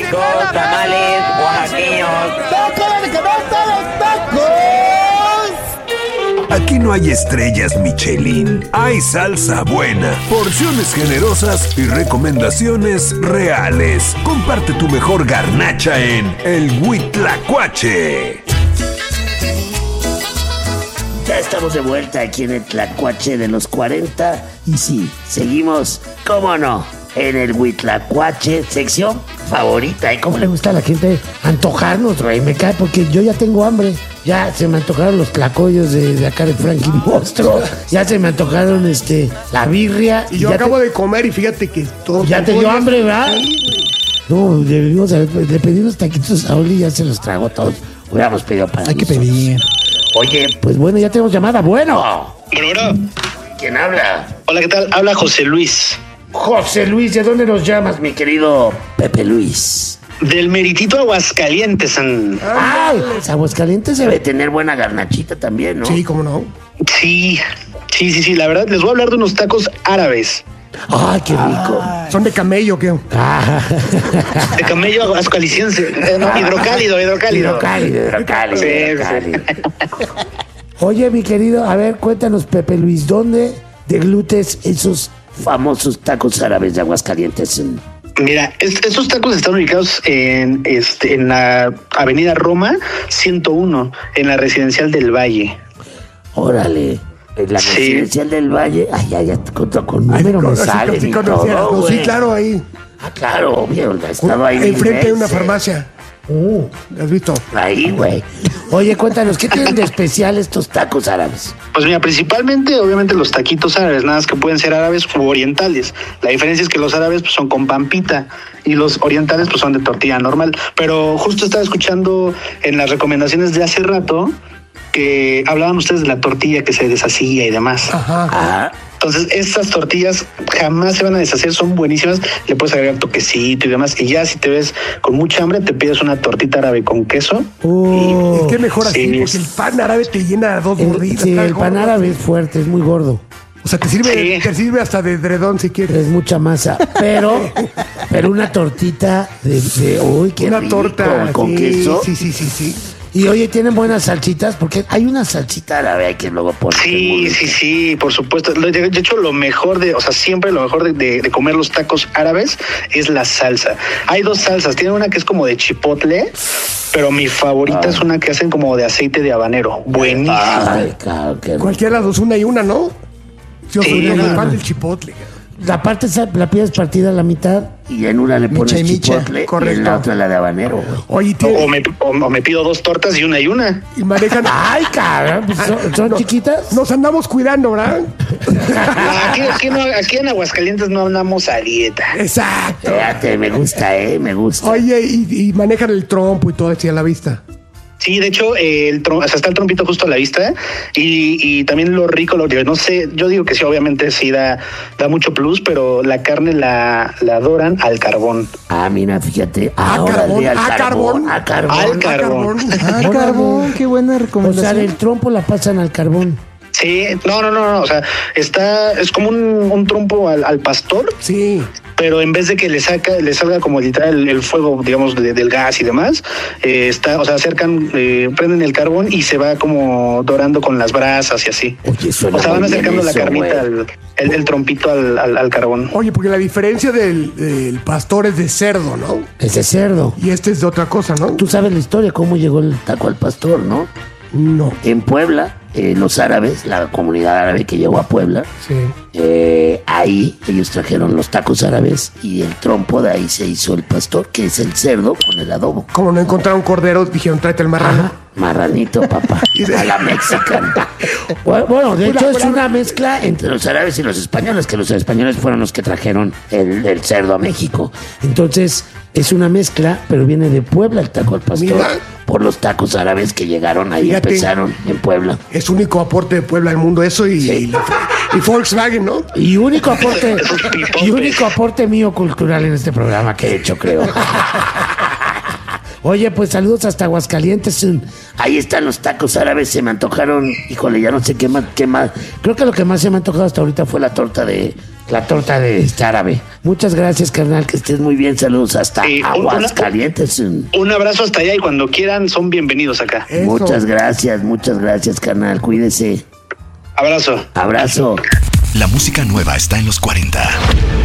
ricos tamales oaxaqueños. Aquí no hay estrellas Michelin, hay salsa buena, porciones generosas y recomendaciones reales. Comparte tu mejor garnacha en El Huitlacoche. Ya estamos de vuelta aquí en el Tlacuache de los 40. Y sí, seguimos, cómo no, en el Huitlacoche, sección favorita. ¿Y cómo le gusta a la gente antojarnos, Rey? Me cae porque yo ya tengo hambre. Ya se me antojaron los tlacoyos de acá de Frankie Monstruo. Ya se me antojaron la birria. Y yo acabo de comer y fíjate que todo... Ya te dio hambre, ¿verdad? No, le pedí unos taquitos a Oli y ya se los tragó todos. Hubiéramos pedido para Hay que nosotros. pedir. Oye, pues bueno, ya tenemos llamada. Bueno. Bueno. ¿Quién habla? Hola, ¿qué tal? Habla José Luis. José Luis, ¿de dónde nos llamas, mi querido Pepe Luis? Del meritito Aguascalientes. ¡Ay! Aguascalientes debe tener buena garnachita también, ¿no? Sí, cómo no. Sí. La verdad, les voy a hablar de unos tacos árabes. ¡Ay, qué rico! ¿Son de camello qué? De camello aguascaliense. No, hidrocálido. Hidrocálido. Sí. Oye, mi querido, a ver, cuéntanos, Pepe Luis, ¿dónde deglutes esos famosos tacos árabes de Aguascalientes? Mira, estos tacos están ubicados en la avenida Roma 101, en la Residencial del Valle. Órale. En la Residencial del Valle. Ay, ya con número me sale. Sí, claro, ahí. Ah, claro, obvio, he estado ahí. Enfrente de una farmacia. ¿Has visto? Ahí, güey. Oye, cuéntanos, ¿qué tienen de especial estos tacos árabes? Pues mira, principalmente, obviamente, los taquitos árabes, nada más que pueden ser árabes u orientales. La diferencia es que los árabes pues, son con pampita y los orientales pues son de tortilla normal. Pero justo estaba escuchando en las recomendaciones de hace rato que hablaban ustedes de la tortilla que se deshacía y demás. Ajá. Entonces, estas tortillas jamás se van a deshacer, son buenísimas. Le puedes agregar toquecito y demás. Y ya si te ves con mucha hambre, te pides una tortita árabe con queso. Es que mejor así, porque el pan árabe te llena dos gorditas. Sí, el pan árabe es fuerte, es muy gordo. O sea, te sirve hasta de edredón si quieres. Es mucha masa. Pero una tortita de uy, qué una rico, torta con queso. Sí. Y oye, ¿tienen buenas salchitas? Porque hay una salsita árabe que luego ponen. Sí, por supuesto. De hecho, siempre lo mejor de comer los tacos árabes es la salsa. Hay dos salsas. Tienen una que es como de chipotle, pero mi favorita es una que hacen como de aceite de habanero. Buenísima. Ay, claro, qué rico. Cualquiera de las dos, una y una, ¿no? Yo soy Sí, muy fan del chipotle. La parte la pides partida a la mitad y en una le pones chipotle y en la otra la de habanero. Oye, o me pido dos tortas y una. Y manejan... Ay, cabrón, ¿son chiquitas? Nos andamos cuidando, ¿verdad? Aquí en Aguascalientes no andamos a dieta. Exacto. Fíjate, me gusta. Oye, y manejan el trompo y todo así a la vista. Sí, de hecho, está el trompito justo a la vista y también lo rico, no sé, yo digo que sí, obviamente sí da mucho plus, pero la carne la doran al carbón. Ah, mira, fíjate. Al carbón, qué buena recomendación. O sea, el trompo la pasan al carbón. Sí, no, o sea, es como un trompo al pastor. Sí. Pero en vez de que le salga como literal el fuego, digamos, del gas y demás, prenden el carbón y se va como dorando con las brasas y así. Oye, van acercando la carnita, el trompito al carbón. Oye, porque la diferencia del pastor es de cerdo, ¿no? Es de cerdo. Y este es de otra cosa, ¿no? Tú sabes la historia, cómo llegó el taco al pastor, ¿no? No. En Puebla, los árabes, la comunidad árabe que llegó a Puebla, ahí ellos trajeron los tacos árabes y el trompo de ahí se hizo el pastor, que es el cerdo con el adobo. Como no encontraron cordero, dijeron tráete el marrano. Ajá, marranito, papá, a la mexicana. Bueno, de hecho es una mezcla entre los árabes y los españoles, que los españoles fueron los que trajeron el cerdo a México. Entonces es una mezcla, pero viene de Puebla el taco al pastor. Mira, por los tacos árabes que llegaron ahí, empezaron en Puebla. Es único aporte de Puebla al mundo eso y Volkswagen, ¿no? Y único aporte mío cultural en este programa que he hecho, creo. Oye, pues saludos hasta Aguascalientes. Ahí están los tacos árabes, se me antojaron. Híjole, ya no sé qué más. Creo que lo que más se me ha antojado hasta ahorita fue la torta de la torta de árabe. Muchas gracias, carnal, que estés muy bien. Saludos hasta Aguascalientes. Un abrazo hasta allá y cuando quieran son bienvenidos acá. Eso. Muchas gracias, carnal. Cuídese. Abrazo. Abrazo. La música nueva está en los 40.